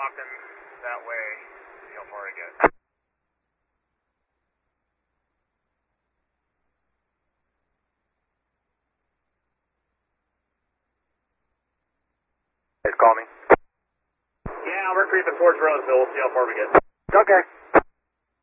walking that way. See how far I get. Guys, call me. Yeah, we're creeping towards Roseville. We'll see how far we get. Okay.